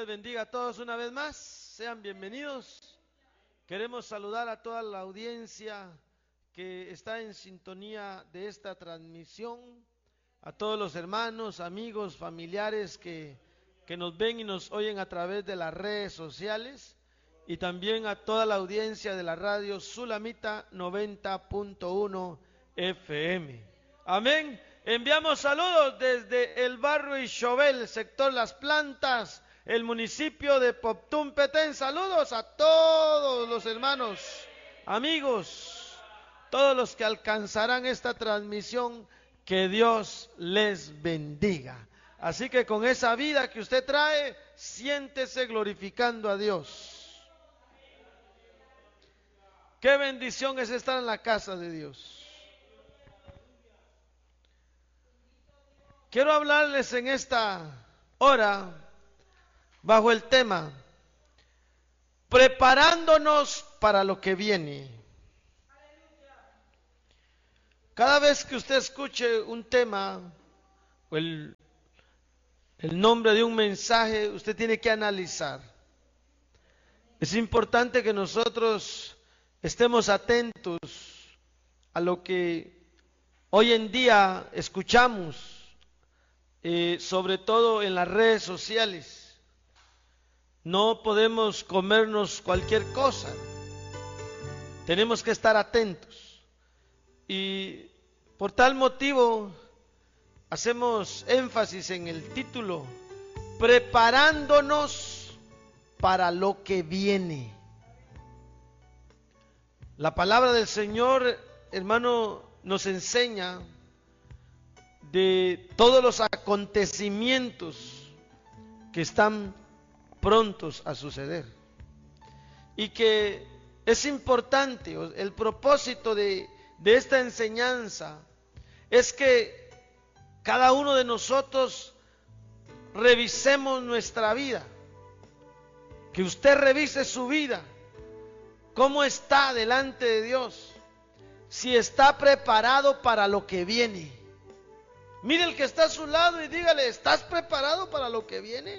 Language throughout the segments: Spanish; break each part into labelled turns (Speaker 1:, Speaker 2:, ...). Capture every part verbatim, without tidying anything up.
Speaker 1: les bendiga a todos una vez más. Sean bienvenidos. Queremos saludar a toda la audiencia que está en sintonía de esta transmisión, a todos los hermanos, amigos, familiares que, que nos ven y nos oyen a través de las redes sociales, y también a toda la audiencia de la radio Sulamita noventa punto uno F M. Amén. Enviamos saludos desde el barrio Ixobel, sector Las Plantas, el municipio de Poptún, Petén. Saludos a todos los hermanos, amigos, todos los que alcanzarán esta transmisión. Que Dios les bendiga. Así que con esa vida que usted trae, siéntese glorificando a Dios. Qué bendición es estar en la casa de Dios. Quiero hablarles en esta hora bajo el tema preparándonos para lo que viene. Cada vez que usted escuche un tema o el, el nombre de un mensaje, usted tiene que analizar. Es importante que nosotros estemos atentos a lo que hoy en día escuchamos, eh, sobre todo en las redes sociales. No podemos comernos cualquier cosa. Tenemos que estar atentos. Y por tal motivo hacemos énfasis en el título, preparándonos para lo que viene. La palabra del Señor, hermano, nos enseña de todos los acontecimientos que están prontos a suceder, y que es importante. El propósito de, de esta enseñanza es que cada uno de nosotros revisemos nuestra vida, que usted revise su vida, cómo está delante de Dios, si está preparado para lo que viene. Mire el que está a su lado y dígale, ¿estás preparado para lo que viene?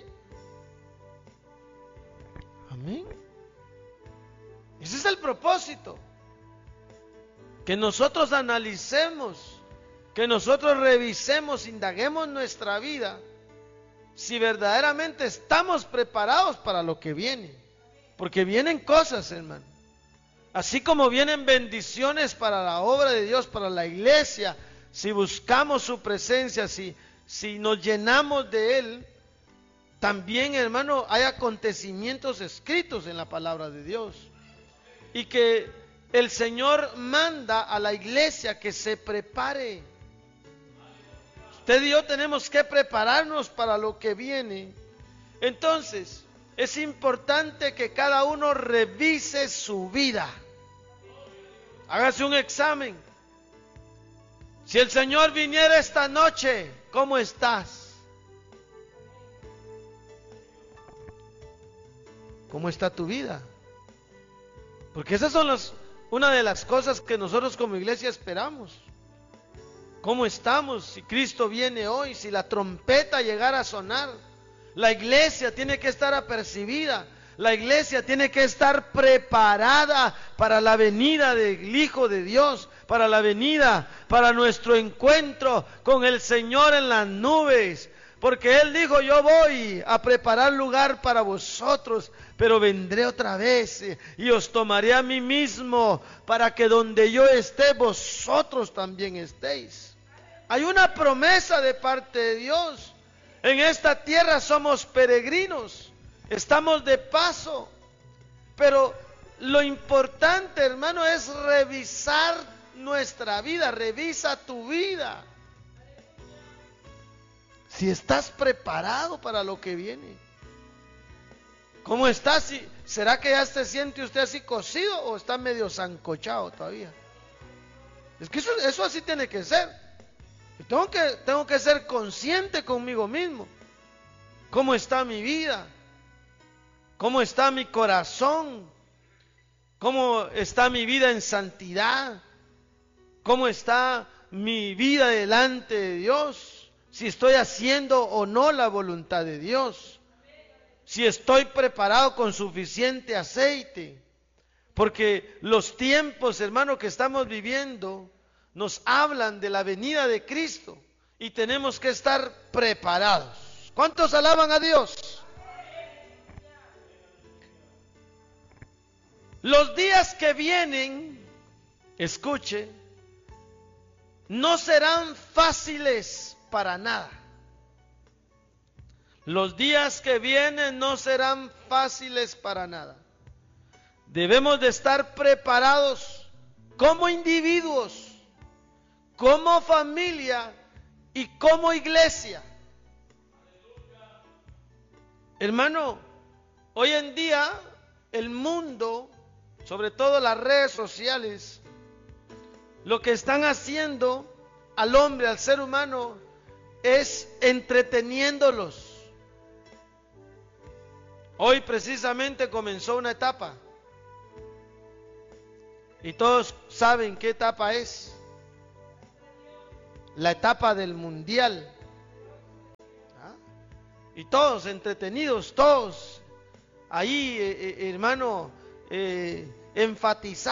Speaker 1: Amén. Ese es el propósito. Que nosotros analicemos, que nosotros revisemos, indaguemos nuestra vida, si verdaderamente estamos preparados para lo que viene. Porque vienen cosas, hermano. Así como vienen bendiciones para la obra de Dios, para la iglesia, si buscamos su presencia, si, si nos llenamos de Él, también, hermano, hay acontecimientos escritos en la palabra de Dios. Y que el Señor manda a la iglesia que se prepare. Usted y yo tenemos que prepararnos para lo que viene. Entonces, es importante que cada uno revise su vida. Hágase un examen. Si el Señor viniera esta noche, ¿cómo estás? ¿Cómo está tu vida? Porque esas son las, una de las cosas que nosotros como iglesia esperamos. ¿Cómo estamos? Si Cristo viene hoy, si la trompeta llegara a sonar, la iglesia tiene que estar apercibida. La iglesia tiene que estar preparada para la venida del Hijo de Dios, para la venida, para nuestro encuentro con el Señor en las nubes. Porque Él dijo, yo voy a preparar lugar para vosotros, pero vendré otra vez y os tomaré a mí mismo, para que donde yo esté, vosotros también estéis. Hay una promesa de parte de Dios. En esta tierra somos peregrinos. Estamos de paso, pero lo importante, hermano, es revisar nuestra vida. Revisa tu vida. Si estás preparado para lo que viene. ¿Cómo estás? ¿Será que ya se siente usted así cocido o está medio sancochado todavía? Es que eso, eso así tiene que ser. Y tengo que, tengo que ser consciente conmigo mismo. ¿Cómo está mi vida? ¿Cómo está mi corazón? ¿Cómo está mi vida en santidad? ¿Cómo está mi vida delante de Dios? Si estoy haciendo o no la voluntad de Dios. si estoy preparado con suficiente aceite. Porque los tiempos, hermano, que estamos viviendo nos hablan de la venida de Cristo y tenemos que estar preparados. ¿Cuántos alaban a Dios? Los días que vienen, escuche, no serán fáciles para nada. Los días que vienen no serán fáciles para nada. Debemos de estar preparados como individuos, como familia y como iglesia. Hermano, hoy en día el mundo, sobre todo las redes sociales, lo que están haciendo al hombre, al ser humano, es entreteniéndolos. Hoy precisamente comenzó una etapa y todos saben qué etapa es. La etapa del mundial. ¿Ah? Y todos entretenidos, todos ahí, eh, eh, hermano, eh, enfatizando